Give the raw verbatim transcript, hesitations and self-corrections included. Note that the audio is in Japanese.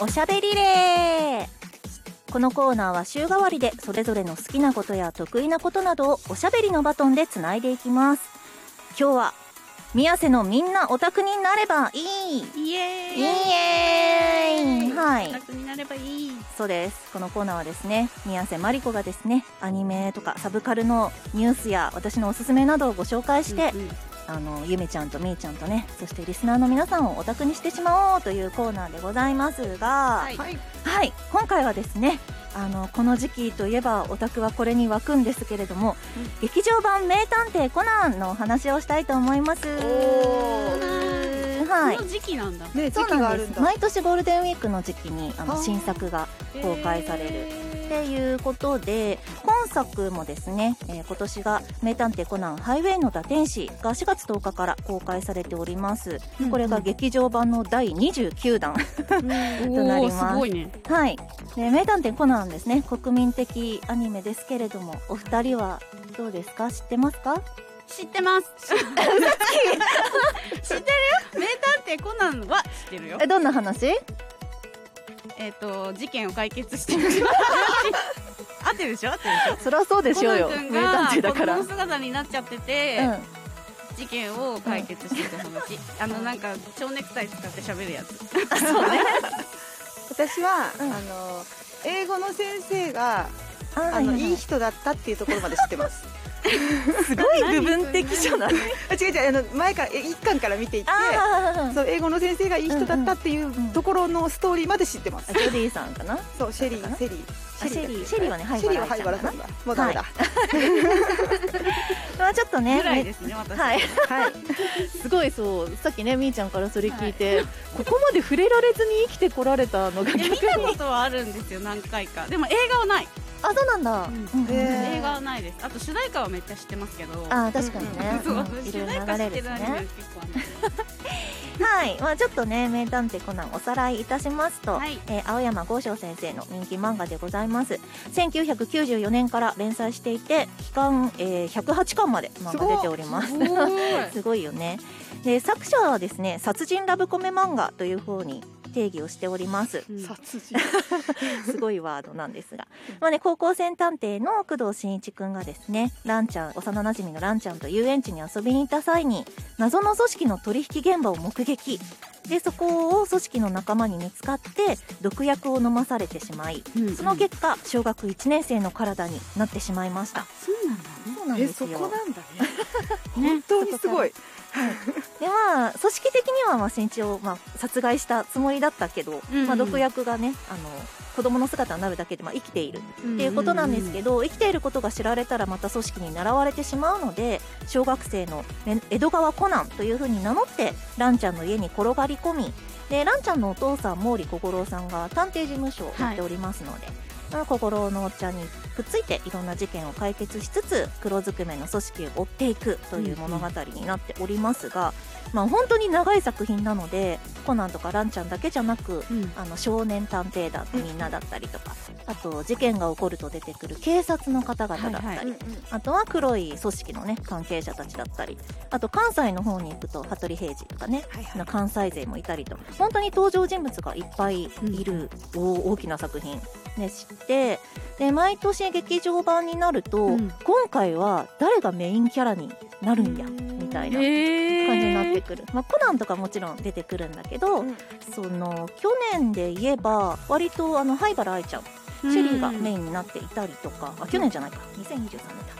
おしゃべりレー。このコーナーは週替わりでそれぞれの好きなことや得意なことなどをおしゃべりのバトンでつないでいきます。今日は宮瀬のみんなオタクになればいいイエーイイエーイ、はい、 オタクになればいい。 そうです。このコーナーはですね、宮瀬まりこがですね、アニメとかサブカルのニュースや私のおすすめなどをご紹介して、うんうん、あのゆめちゃんとみーちゃんとね、そしてリスナーの皆さんをオタクにしてしまおうというコーナーでございますが、はい、はいはい、今回はですね、あのこの時期といえばオタクはこれに湧くんですけれども、うん、劇場版名探偵コナンのお話をしたいと思います。はい、 この時期なんだ、 ね、そうなんです。毎年ゴールデンウィークの時期にあの新作が公開されるっていうことで、今作もですね、えー、今年が名探偵コナンハイウェイの打天使がしがつとおかから公開されております、うんうん、これが劇場版のだいにじゅうきゅうだんとなります。 すごいね。 はい、で名探偵コナンですね、国民的アニメですけれども、お二人はどうですか？知ってますか？ 知ってます知ってるよ。名探偵コナンは知ってるよ。 え、どんな話？ えっと事件を解決してる合ってるでしょ合ってるでしょ。 そりゃそうでしょうよ、名探偵だから。 子供の姿になっちゃってて、うん、事件を解決してる話、うん、あのなんか蝶ネクタイ使って喋るやつ。 そうね。 私は、うん、あの英語の先生がああの、はいはい、いい人だったっていうところまで知ってます。 すごい部分的じゃない？違う違う、あの前から一巻から見ていて、そう英語の先生がいい人だったっていうところのストーリーまで知ってます。 ジョディさんかな？ そう、シェリー、シェリー、 シェリー、シェリーはね、 シェリーは灰原さんだ。もうダメだ。 まあちょっとね、 ぐらいですね、私。 はいはい。すごい、そう、さっきねみーちゃんからそれ聞いて、ここまで触れられずに生きてこられたのが逆に。 見たことはあるんですよ、何回か。でも映画はない。 あ、そうなんだ。 映画はないです。あと主題歌はめっちゃ知ってますけど。 あ、確かにね。 主題歌知ってるアニメ結構ある。 はい、まあちょっとね、名探偵コナンおさらいいたしますと、はい、えー、青山剛昌先生の人気漫画でございます。せんきゅうひゃくきゅうじゅうよねんから連載していて、期間、えー、ひゃくはちかんまで漫画出ております。すごいよね。で、作者はですね、殺人ラブコメ漫画という風に定義をしております。 うん、殺人すごいワードなんですが、まあね、高校生探偵の工藤新一くんがですね、ランちゃん、幼なじみのランちゃんと遊園地に遊びに行った際に謎の組織の取引現場を目撃で、そこを組織の仲間に見つかって毒薬を飲まされてしまい、うんうん、その結果小学いちねん生の体になってしまいました。 そうなんだね。 そうなんですよ。 え、そこなんだね。本当にすごい。 はい、でまあ組織的にはまあ新一をまあ殺害したつもりだったけど、うんうん、まあ、毒薬がね、あの子供の姿になるだけでまあ生きているっていうことなんですけど、うんうんうん、生きていることが知られたらまた組織に狙われてしまうので、小学生の江戸川コナンというふうに名乗ってランちゃんの家に転がり込み、でランちゃんのお父さん毛利小五郎さんが探偵事務所をやっておりますので、はい、小五郎のおっちゃんにくっついていろんな事件を解決しつつ黒ずくめの組織を追っていくという物語になっておりますが、うんうん、まあ、本当に長い作品なのでコナンとかランちゃんだけじゃなく、うん、あの少年探偵団のみんなだったりとか、あと事件が起こると出てくる警察の方々だったり、はいはい、あとは黒い組織の、ね、関係者たちだったり、あと関西の方に行くと羽鳥平次とかね、はいはい、関西勢もいたりと、本当に登場人物がいっぱいいる、うん、大きな作品でして、で毎年劇場版になると、うん、今回は誰がメインキャラになるんやみたいな感じになってくる、まあ、コナンとかもちろん出てくるんだけど、うん、その去年で言えば割とあの灰原哀ちゃんシェリーがメインになっていたりとか、あ去年じゃないかにせんにじゅうさんねんだ